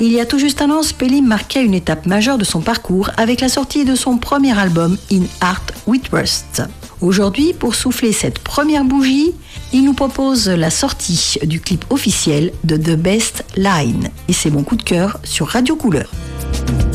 Il y a tout juste un an, Spelly marquait une étape majeure de son parcours avec la sortie de son premier album In Art with Rust. Aujourd'hui, pour souffler cette première bougie, il nous propose la sortie du clip officiel de The Best Line. Et c'est mon coup de cœur sur Radio Couleur.